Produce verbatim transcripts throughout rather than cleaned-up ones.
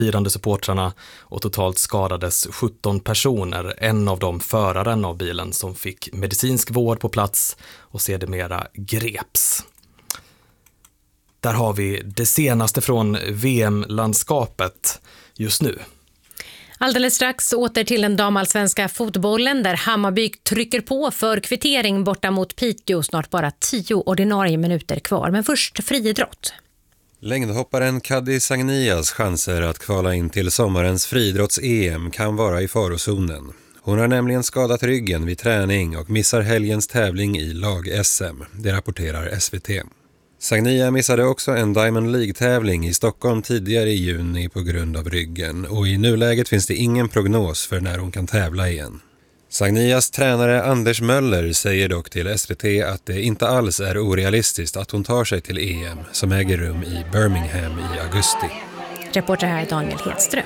firande supportrarna och totalt skadades sjutton personer, en av dem föraren av bilen som fick medicinsk vård på plats och sedermera greps. Där har vi det senaste från V M-landskapet just nu. Alldeles strax åter till den damallsvenska fotbollen där Hammarby trycker på för kvittering borta mot Piteå, snart bara tio ordinarie minuter kvar. Men först friidrott. Längdhopparen Kaddi Sagnias chanser att kvala in till sommarens friidrotts-E M kan vara i farozonen. Hon har nämligen skadat ryggen vid träning och missar helgens tävling i lag-S M. Det rapporterar S V T. Sagnia missade också en Diamond League-tävling i Stockholm tidigare i juni på grund av ryggen och i nuläget finns det ingen prognos för när hon kan tävla igen. Sagnias tränare Anders Möller säger dock till S V T att det inte alls är orealistiskt att hon tar sig till E M som äger rum i Birmingham i augusti. Reporter här Daniel Hedström.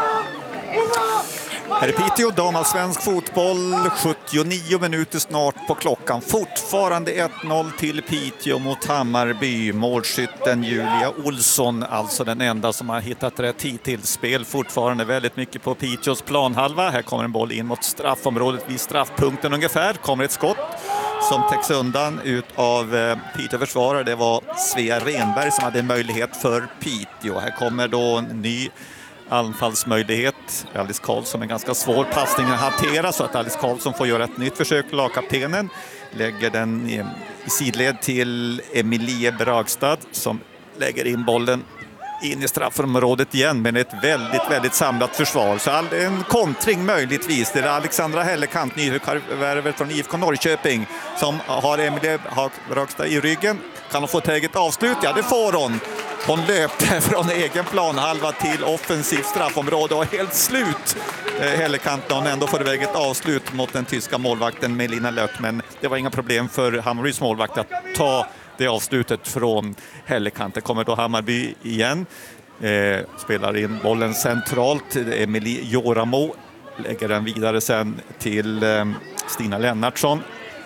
Här är Piteå, damallsvensk fotboll, sjuttionio minuter snart på klockan. Fortfarande ett noll till Piteå mot Hammarby. Målskytten Julia Olsson, alltså den enda som har hittat rätt hittills. Spel fortfarande väldigt mycket på Piteås planhalva. Här kommer en boll in mot straffområdet vid straffpunkten ungefär. Kommer ett skott som täcks undan ut av eh, Piteå-försvarare. Det var Svea Renberg som hade möjlighet för Piteå. Här kommer då en ny anfallsmöjlighet. Alice Karlsson, en ganska svår passning att hantera så att Alice Karlsson får göra ett nytt försök. Lagkaptenen lägger den i, i sidled till Emilie Bragstad som lägger in bollen in i straffområdet igen, men ett väldigt, väldigt samlat försvar. Så all, en kontring möjligtvis. Det är Alexandra Hellekant, nyförvärvet från I F K Norrköping, som har Emilie Bragstad i ryggen. Kan hon få ett eget avslut? Ja, det får hon. Hon löpte från egen planhalva till offensiv straffområde och helt slut. Hellekant hon ändå får iväg ett avslut mot den tyska målvakten Melina Lött, men det var inga problem för Hammarbys målvakt att ta det avslutet från Hellekant. Det kommer då Hammarby igen. Eh, spelar in bollen centralt. Emilie Joramo lägger den vidare sen till eh, Stina Lennartsson.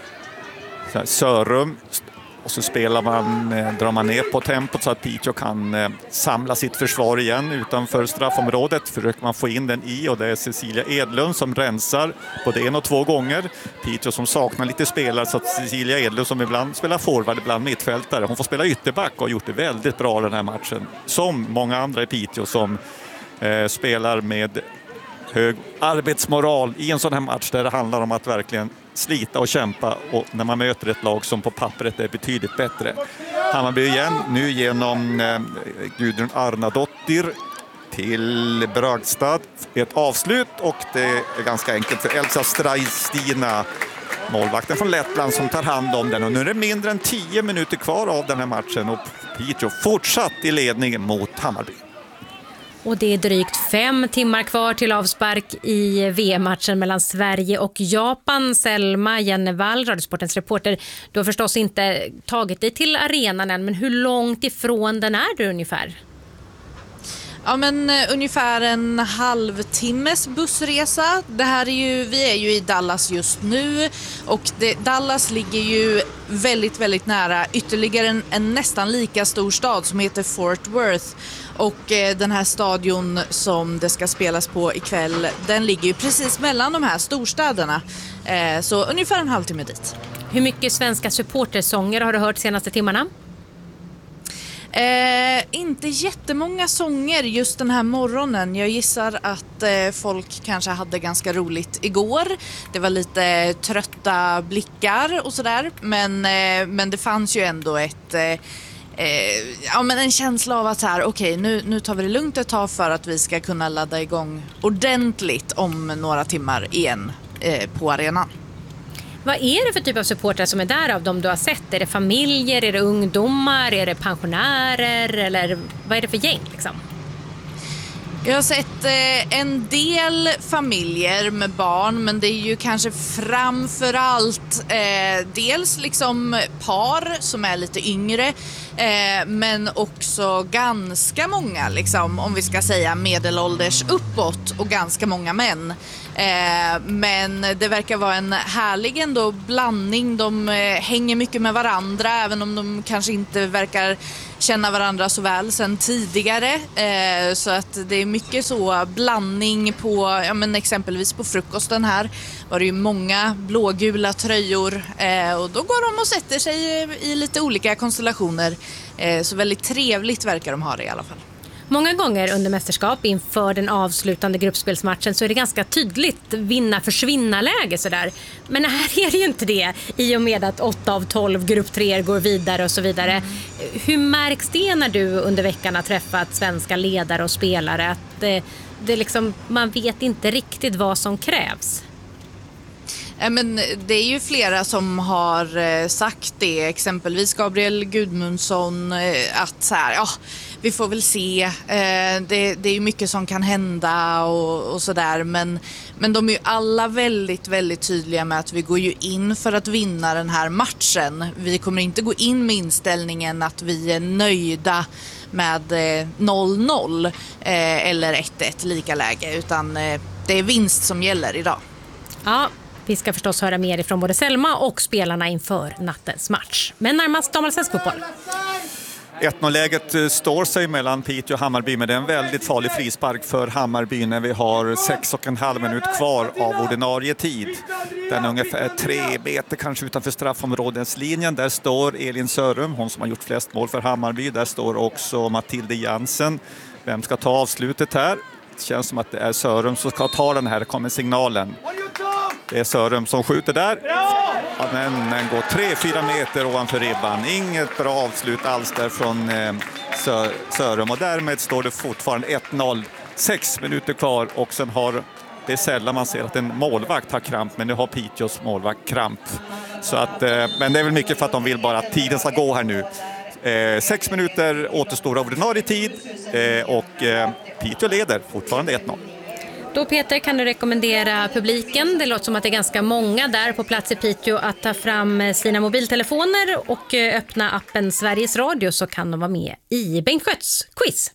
Sörum. Och så spelar man, eh, drar man ner på tempot så att Piteå kan eh, samla sitt försvar igen utanför straffområdet. Försöker man få in den i, och det är Cecilia Edlund som rensar både en och två gånger. Piteå som saknar lite spelare, så att Cecilia Edlund som ibland spelar forward, ibland mittfältare. Hon får spela ytterback och har gjort det väldigt bra den här matchen. Som många andra i Piteå som eh, spelar med hög arbetsmoral i en sån här match där det handlar om att verkligen slita och kämpa, och när man möter ett lag som på pappret är betydligt bättre. Hammarby igen, nu genom eh, Gudrun Arnadottir till Bragstad. Ett avslut, och det är ganska enkelt för Elsa Strajstina, målvakten från Lettland, som tar hand om den. Och nu är det mindre än tio minuter kvar av den här matchen och Piteå fortsatt i ledning mot Hammarby. Och det är drygt fem timmar kvar till avspark i V M-matchen mellan Sverige och Japan. Selma Jennevall, Radiosportens reporter, du har förstås inte tagit dig till arenan än, men hur långt ifrån den är du ungefär? Ja, men uh, ungefär en halvtimmes bussresa. Det här är ju, vi är ju i Dallas just nu, och det, Dallas ligger ju väldigt, väldigt nära ytterligare en, en nästan lika stor stad som heter Fort Worth. Och eh, den här stadion som det ska spelas på ikväll, den ligger ju precis mellan de här storstäderna. Eh, så ungefär en halvtimme dit. Hur mycket svenska supportersånger har du hört senaste timmarna? Eh, inte jättemånga sånger just den här morgonen. Jag gissar att eh, folk kanske hade ganska roligt igår. Det var lite trötta blickar och sådär. Men, eh, men det fanns ju ändå ett... Eh, Eh, ja, men en känsla av att så här, okej, okay, nu, nu tar vi det lugnt ett tag för att vi ska kunna ladda igång ordentligt om några timmar igen eh, på arenan. Vad är det för typ av supportrar som är där av dem du har sett? Är det familjer, är det ungdomar, är det pensionärer, eller vad är det för gäng liksom? Jag har sett eh, en del familjer med barn, men det är ju kanske framförallt eh, dels liksom par som är lite yngre, eh, men också ganska många, liksom, om vi ska säga medelålders uppåt, och ganska många män. Eh, men det verkar vara en härlig ändå blandning. De eh, hänger mycket med varandra, även om de kanske inte verkar känna varandra så väl sedan tidigare. Eh, så att det är mycket så blandning på, ja, men exempelvis på frukosten här var det ju många blågula tröjor eh, och då går de och sätter sig i, i lite olika konstellationer. Eh, så väldigt trevligt verkar de ha det i alla fall. Många gånger under mästerskap inför den avslutande gruppspelsmatchen så är det ganska tydligt vinna-försvinna-läge sådär. Men här är det ju inte det i och med att åtta av tolv grupp tre går vidare och så vidare. Mm. Hur märks det när du under veckan har träffat svenska ledare och spelare att det, det liksom, man vet inte riktigt vad som krävs? Men det är ju flera som har sagt det, exempelvis Gabriel Gudmundsson, att så här, ja, vi får väl se, det, det är ju mycket som kan hända och, och sådär, men, men de är ju alla väldigt, väldigt tydliga med att vi går ju in för att vinna den här matchen. Vi kommer inte gå in med inställningen att vi är nöjda med noll noll eller ett ett lika läge, utan det är vinst som gäller idag. Ja. Vi ska förstås höra mer ifrån både Selma och spelarna inför nattens match. Men närmast damallsvensk fotboll. ett noll-läget står sig mellan Piteå och Hammarby, men det är en väldigt farlig frispark för Hammarby när vi har sex och en halv minut kvar av ordinarie tid. Den är ungefär tre meter kanske utanför straffområdeslinjen. Där står Elin Sörum, hon som har gjort flest mål för Hammarby. Där står också Matilde Jansen. Vem ska ta avslutet här? Det känns som att det är Sörum som ska ta den här. Det kommer signalen. Det är Sörum som skjuter där. Ja, men den går tre fyra meter ovanför ribban. Inget bra avslut alls där från eh, Sör, Sörum. Och därmed står det fortfarande ett noll. Sex minuter kvar och sen har det är sällan man ser att en målvakt har kramp. Men nu har Piteås målvakt kramp. Så att, eh, men det är väl mycket för att de vill bara att tiden ska gå här nu. Eh, sex minuter återstår av ordinarie tid. Eh, och eh, Piteå leder fortfarande ett noll. Då Peter, kan du rekommendera publiken, det låter som att det är ganska många där på plats i Piteå, att ta fram sina mobiltelefoner och öppna appen Sveriges Radio så kan de vara med i Bengt Skötts quiz.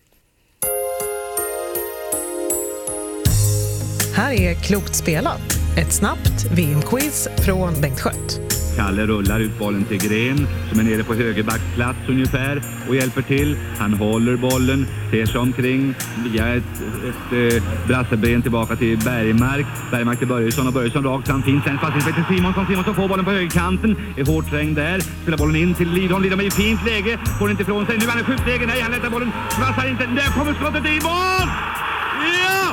Här är Klokt spelat, ett snabbt V M-quiz från Bengt Skött. Kalle rullar ut bollen till Gren som är nere på högerbacksplats ungefär och hjälper till. Han håller bollen, ser sig omkring via ett, ett, ett brasseben tillbaka till Bergmark. Bergmark till Börjesson och Börjesson rakt fram. Finns en fast till Simonsson. Simonsson får bollen på högerkanten. Är hårt trängd där. Spelar bollen in till Lidholm. Lidholm är i fint läge. Får inte ifrån sig. Nu är han i skjutläge. Nej, han lättar bollen. Vassar inte. Där kommer skottet i mål! Ja!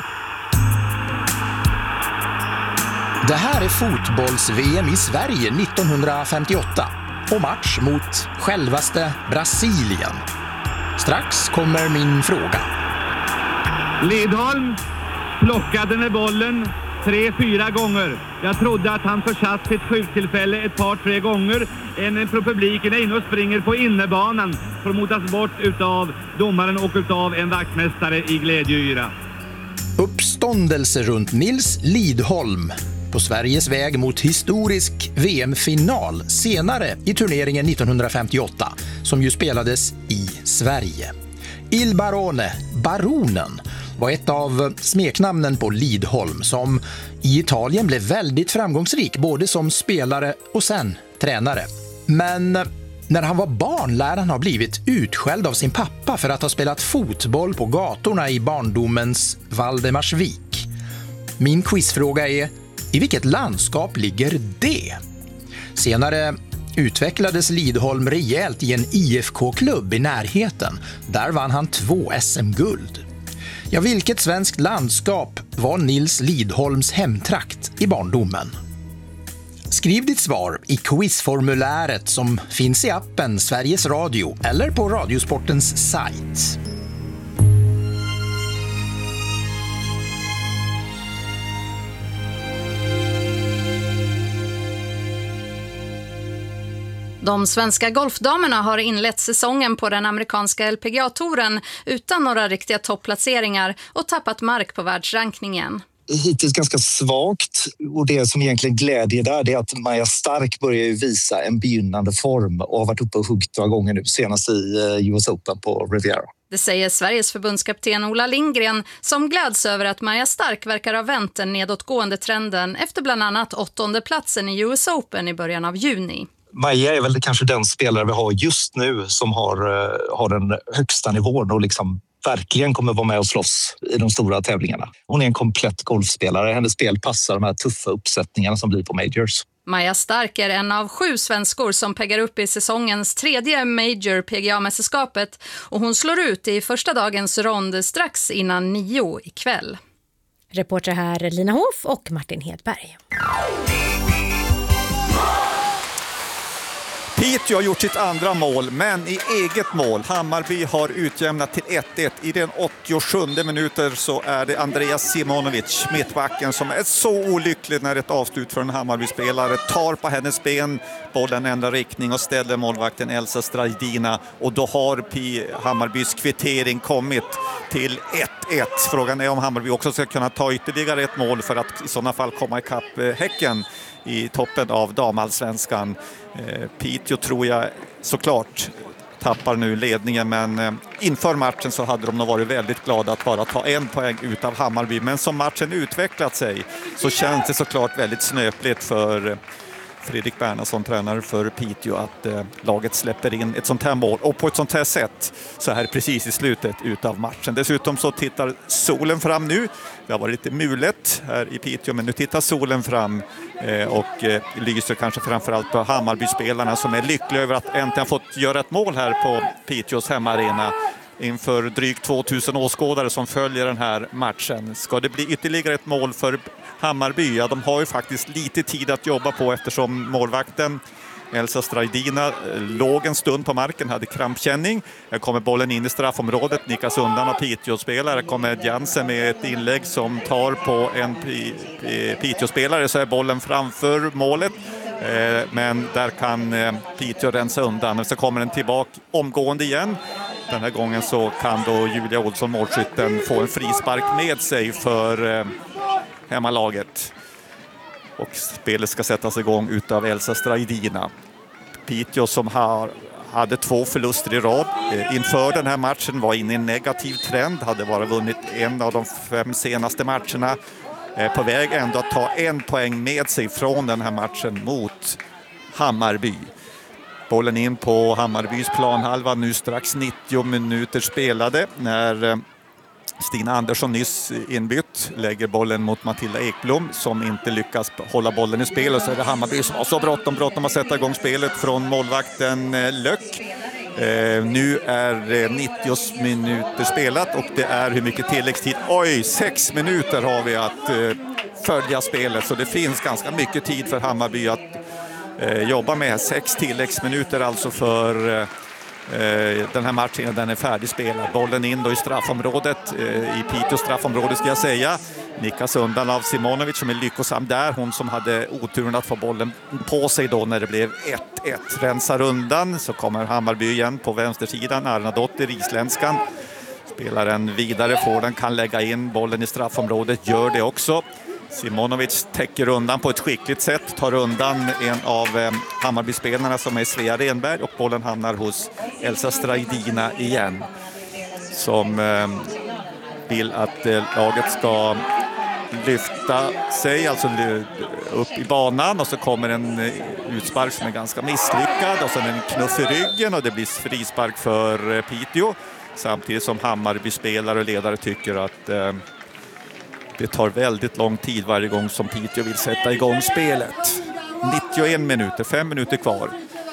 Det här är fotbolls-V M i Sverige nittonhundrafemtioåtta och match mot självaste Brasilien. Strax kommer min fråga. Lidholm plockade med bollen tre, fyra gånger. Jag trodde att han försatt sitt skjuttillfälle ett par, tre gånger. En från publiken är inne och springer på innebanan. Får motas bort utav domaren och utav en vaktmästare i glädjeyra. Uppståndelse runt Nils Lidholm på Sveriges väg mot historisk V M-final senare i turneringen nittonhundrafemtioåtta som ju spelades i Sverige. Il Barone, baronen, var ett av smeknamnen på Lidholm som i Italien blev väldigt framgångsrik både som spelare och sen tränare. Men när han var barn lär han ha blivit utskälld av sin pappa för att ha spelat fotboll på gatorna i barndomens Valdemarsvik. Min quizfråga är: i vilket landskap ligger det? Senare utvecklades Lidholm rejält i en I F K-klubb i närheten. Där vann han två S M-guld. Ja, vilket svenskt landskap var Nils Lidholms hemtrakt i barndomen? Skriv ditt svar i quizformuläret som finns i appen Sveriges Radio eller på Radiosportens sajt. De svenska golfdamerna har inlett säsongen på den amerikanska L P G A-touren utan några riktiga topplaceringar och tappat mark på världsrankningen. Hittills ganska svagt, och det som egentligen glädjer där är att Maja Stark börjar ju visa en begynnande form och har varit uppe och huggt några gånger nu, senast i U S Open på Riviera. Det säger Sveriges förbundskapten Ola Lindgren som gläds över att Maja Stark verkar ha vänt den nedåtgående trenden efter bland annat åttonde platsen i U S Open i början av juni. Maja är väl kanske den spelare vi har just nu som har, har den högsta nivån och liksom verkligen kommer vara med och slåss i de stora tävlingarna. Hon är en komplett golfspelare. Hennes spel passar de här tuffa uppsättningarna som blir på majors. Maja Stark är en av sju svenskor som peggar upp i säsongens tredje Major P G A-mästerskapet och hon slår ut i första dagens rond strax innan nio ikväll. Reporter här Lina Hoff och Martin Hedberg. Piteå har gjort sitt andra mål, men i eget mål. Hammarby har utjämnat till ett ett. I den åttiosjunde minuter så är det Andreas Simonovic, mittbacken, som är så olycklig när ett avslut från en Hammarby-spelare tar på hennes ben. Bollen ändrar riktning och ställer målvakten Elsa Strajdina. Och då har P- Hammarbys kvittering kommit till ett ett. Frågan är om Hammarby också ska kunna ta ytterligare ett mål för att i sådana fall komma ikapp Häcken i toppen av damallsvenskan. Eh, Piteå tror jag såklart tappar nu ledningen, men eh, inför matchen så hade de nog varit väldigt glada att bara ta en poäng utav Hammarby. Men som matchen utvecklat sig så känns det såklart väldigt snöpligt för eh, Fredrik Bernhardsson, tränare för Piteå, att eh, laget släpper in ett sånt här mål och på ett sånt här sätt så här precis i slutet utav matchen. Dessutom så tittar solen fram nu. Det har varit lite mulet här i Piteå, men nu tittar solen fram eh, och eh, lyser kanske framförallt på Hammarby-spelarna som är lyckliga över att äntligen fått göra ett mål här på Piteås hemmaarena inför drygt tvåtusen åskådare som följer den här matchen. Ska det bli ytterligare ett mål för Hammarby? Ja, de har ju faktiskt lite tid att jobba på eftersom målvakten Elsa Strajdina låg en stund på marken, hade krampkänning. Här kommer bollen in i straffområdet, nickas undan av Piteå-spelare. Kommer Jansen med ett inlägg som tar på en Piteå-spelare, så är bollen framför målet. Men där kan Piteå rensa undan. Så kommer den tillbaka omgående igen. Den här gången så kan då Julia Olsson, målskytten, få en frispark med sig för hemmalaget. Och spelet ska sättas igång utav Elsa Strajdina. Piteå som har, hade två förluster i rad inför den här matchen, var inne i en negativ trend. Hade bara vunnit en av de fem senaste matcherna. På väg ändå att ta en poäng med sig från den här matchen mot Hammarby. Bollen in på Hammarbys planhalva, nu strax nittio minuter spelade när Stina Andersson, nyss inbytt, lägger bollen mot Matilda Ekblom som inte lyckas hålla bollen i spel, och så är det Hammarby som har så bråttom, bråttom att sätta igång spelet från målvakten Löck. Eh, nu är det nittio minuter spelat och det är hur mycket tilläggstid? Oj, sex minuter har vi att eh, följa spelet, så det finns ganska mycket tid för Hammarby att eh, jobba med. Sex tilläggsminuter alltså för eh, den här matchen, den är färdigspelad. Bollen in då i straffområdet, i Piteås straffområde ska jag säga. Nickas undan av Simonovic som är lyckosam där. Hon som hade oturen att få bollen på sig då när det blev ett ett. Rensar undan, så kommer Hammarby igen på vänstersidan. Arnadottir, isländskan. Spelaren vidare, får den, kan lägga in bollen i straffområdet, gör det också. Simonovic täcker undan på ett skickligt sätt, tar undan en av eh, Hammarby-spelarna som är Svea Renberg, och bollen hamnar hos Elsa Strajdina igen, som eh, vill att eh, laget ska lyfta sig, alltså upp i banan, och så kommer en eh, utspark som är ganska misslyckad och sen en knuff i ryggen och det blir frispark för eh, Piteå, samtidigt som Hammarby-spelare och ledare tycker att eh, det tar väldigt lång tid varje gång som Piteå vill sätta igång spelet. nittioen minuter, fem minuter kvar.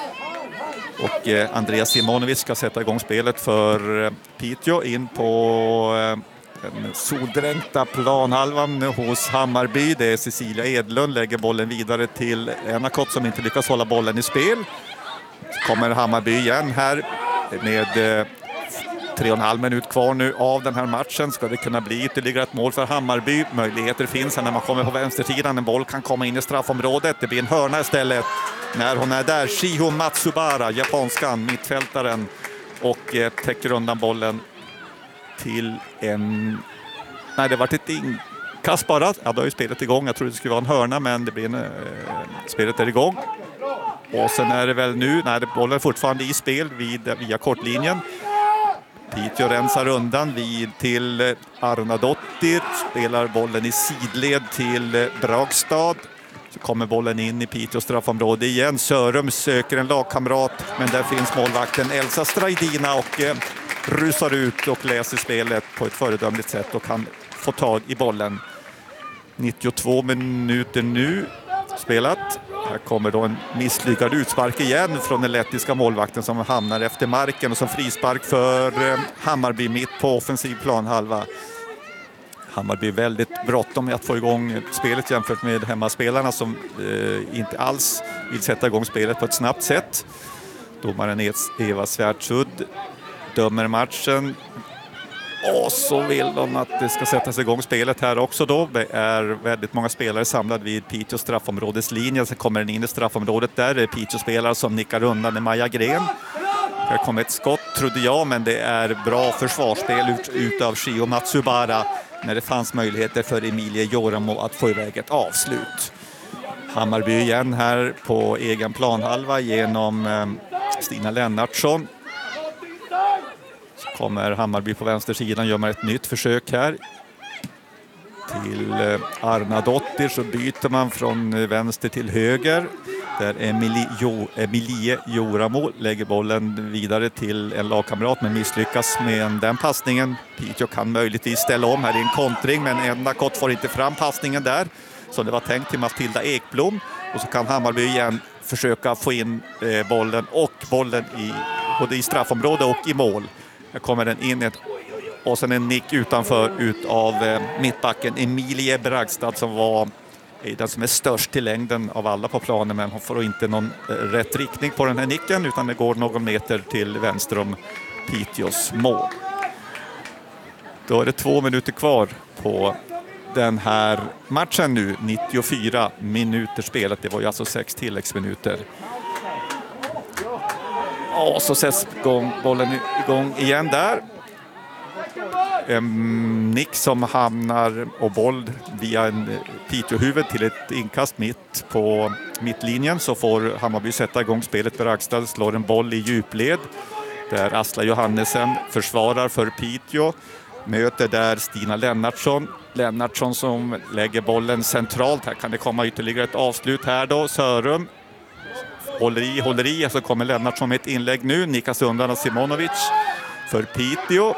Och eh, Andreas Simonovic ska sätta igång spelet för eh, Piteå in på eh, den soldränkta planhalvan hos Hammarby. Det är Cecilia Edlund, lägger bollen vidare till Enakott som inte lyckas hålla bollen i spel. Så kommer Hammarby igen här med eh, Tre och en halv minut kvar nu av den här matchen. Ska det kunna bli ytterligare ett mål för Hammarby? Möjligheter finns när man kommer på vänstersidan. En boll kan komma in i straffområdet. Det blir en hörna istället när hon är där. Shiho Matsubara, japanskan, mittfältaren, och eh, täcker undan bollen till en... Nej, det var ett inkast bara. Ja, då är ju spelet igång. Jag trodde det skulle vara en hörna, men det blir en... Eh, spelet är igång. Och sen är det väl nu... Nej, bollen är fortfarande i spel vid, via kortlinjen. Piteå rensar undan vid till Arnadottir, spelar bollen i sidled till Bragstad Så kommer bollen in i Piteås straffområde igen. Sörum söker en lagkamrat, men där finns målvakten Elsa Strajdina och eh, rusar ut och läser spelet på ett föredömligt sätt och kan få tag i bollen. nittiotvå minuter nu spelat. Här kommer då en misslyckad utspark igen från den lettiska målvakten som hamnar efter marken och som frispark för eh, Hammarby mitt på offensiv planhalva. Hammarby väldigt bråttom med att få igång spelet jämfört med hemmaspelarna som eh, inte alls vill sätta igång spelet på ett snabbt sätt. Domaren Eva Svärdsudd dömer matchen. Och så vill de att det ska sättas igång spelet här också då. Det är väldigt många spelare samlade vid Piteås straffområdeslinje. Sen kommer den in i straffområdet där. Det är Piteå-spelare som nickar undan med Maja Gren. Här kommer ett skott trodde jag, men det är bra försvarsspel ut, ut av Shio Matsubara när det fanns möjligheter för Emilie Joramo att få iväg ett avslut. Hammarby igen här på egen planhalva genom eh, Stina Lennartsson. Så kommer Hammarby på vänstersidan, gör man ett nytt försök här. Till eh, Arna Dottir så byter man från vänster till höger. Där Emilie, jo, Emilie Joramo lägger bollen vidare till en lagkamrat men misslyckas med den passningen. Piteå kan möjligtvis ställa om här i en kontring, men Endakott får inte fram passningen där. Så det var tänkt till Matilda Ekblom. Och så kan Hammarby igen försöka få in eh, bollen och bollen i, både i straffområde och i mål. Här kommer den in ett, och sen en nick utanför ut av eh, mittbacken Emilie Bragstad som var den som är störst till längden av alla på planen, men hon får inte någon rätt riktning på den här nicken utan det går någon meter till vänster om Piteås mål. Då är det två minuter kvar på den här matchen nu. nittiofyra minuter spelat, det var ju alltså sex tilläggsminuter. Och så sätts bollen igång igen där. En nick som hamnar och boll via en Piteå-huvud till ett inkast mitt på mittlinjen, så får Hammarby sätta igång spelet. Bragstad slår en boll i djupled där Asla Johannesen försvarar för Piteå. Möter där Stina Lennartsson. Lennartsson som lägger bollen centralt. Här kan det komma ytterligare ett avslut här då. Sörum håller i, håller i. Så kommer Lennartsson med ett inlägg nu. Nickas undan av Simonovic för Piteå.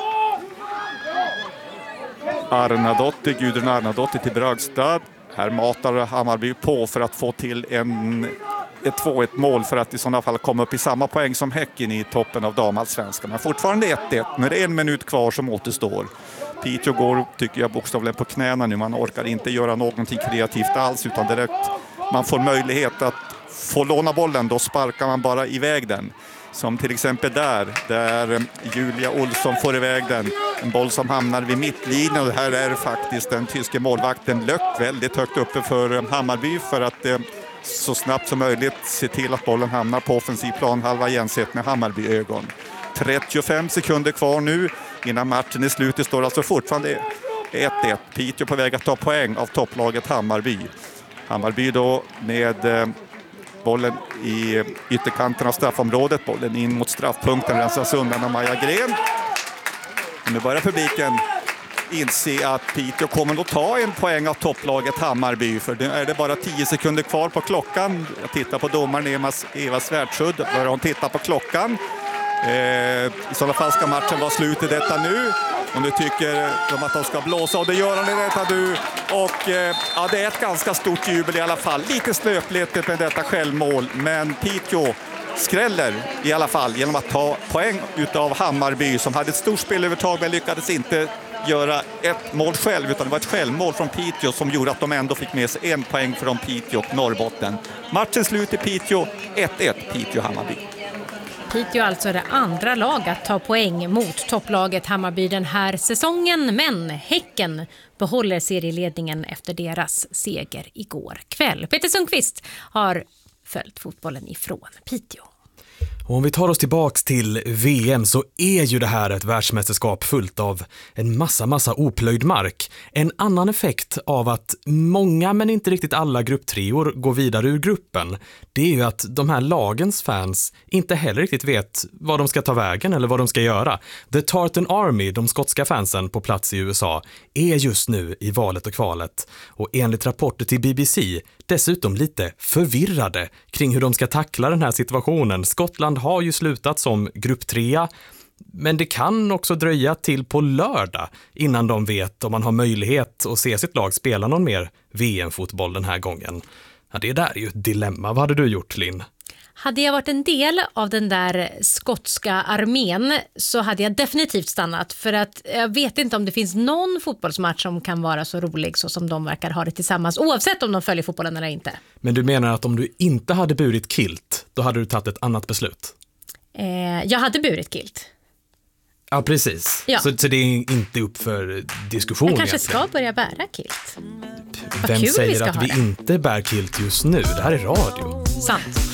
Arnadottir, Gudrun Arnadottir till Bragstad. Här matar Hammarby på för att få till en, ett två ett mål för att i sådana fall komma upp i samma poäng som Häcken i toppen av damallsvenskan. Men fortfarande ett ett. Nu är det en minut kvar som återstår. Piteå går, tycker jag, bokstavligen på knäna nu. Man orkar inte göra någonting kreativt alls utan direkt man får möjlighet att få låna bollen. Då sparkar man bara iväg den. Som till exempel där, där Julia Olsson får iväg den. En boll som hamnar vid mittlinjen och här är faktiskt den tyske målvakten Löck väldigt högt uppe för Hammarby för att eh, så snabbt som möjligt se till att bollen hamnar på offensiv plan halva jämsett med Hammarby-ögon. trettiofem sekunder kvar nu innan matchen är slut. Det står alltså fortfarande ett ett. Piteå på väg att ta poäng av topplaget Hammarby. Hammarby då med eh, bollen i ytterkanten av straffområdet. Bollen in mot straffpunkten, rensas undan av Maja Gren. Nu börjar publiken inse att Piteå kommer att ta en poäng av topplaget Hammarby. För nu är det bara tio sekunder kvar på klockan. Jag tittar på domaren Eva Svärdsudd. Börjar hon titta på klockan. Eh, I sådana fall ska matchen vara slut i detta nu. Och nu tycker de att de ska blåsa och det gör han i detta nu. Och eh, ja, det är ett ganska stort jubel i alla fall. Lite slöpligt med detta självmål. Men Piteå skräller i alla fall genom att ta poäng utav Hammarby som hade ett stort spelövertag men lyckades inte göra ett mål själv utan det var ett självmål från Piteå som gjorde att de ändå fick med sig en poäng från Piteå och Norrbotten. Matchen slut i Piteå, ett ett Piteå-Hammarby. Piteå alltså det andra lag att ta poäng mot topplaget Hammarby den här säsongen, men Häcken behåller serieledningen efter deras seger igår kväll. Peter Sundqvist har följt fotbollen ifrån Piteå. Och om vi tar oss tillbaks till V M så är ju det här ett världsmästerskap fullt av en massa, massa oplöjd mark. En annan effekt av att många men inte riktigt alla grupptreor går vidare ur gruppen, det är ju att de här lagens fans inte heller riktigt vet vad de ska ta vägen eller vad de ska göra. The Tartan Army, de skotska fansen på plats i U S A, är just nu i valet och kvalet. Och enligt rapporter till B B C dessutom lite förvirrade kring hur de ska tackla den här situationen. Skottland har ju slutat som grupptrea, men det kan också dröja till på lördag innan de vet om man har möjlighet att se sitt lag spela någon mer V M-fotboll den här gången. Ja, det där är ju ett dilemma. Vad hade du gjort, Linn? Hade jag varit en del av den där skotska armén så hade jag definitivt stannat, för att jag vet inte om det finns någon fotbollsmatch som kan vara så rolig så som de verkar ha det tillsammans, oavsett om de följer fotbollen eller inte. Men du menar att om du inte hade burit kilt, då hade du tagit ett annat beslut? Eh, jag hade burit kilt. Ja, precis. Ja. Så, så det är inte upp för diskussion Jag kanske egentligen. ska börja bära kilt. Vem kul vi säger ska att ha vi det. inte bär kilt just nu? Det här är radio. Sant.